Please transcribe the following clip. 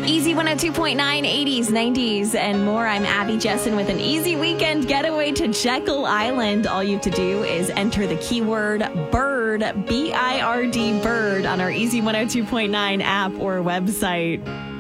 Easy 102.9, 80s, 90s, and more. I'm Abby Jessen with an easy weekend getaway to Jekyll Island. All you have to do is enter the keyword BIRD, B-I-R-D, BIRD, on our Easy 102.9 app or website.